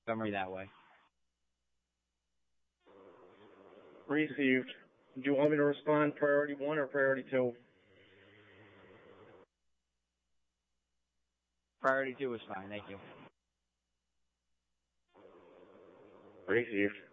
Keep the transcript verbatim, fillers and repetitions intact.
Summary that way. Received. Do you want me to respond priority one or priority two? Priority two is fine, thank you. Received.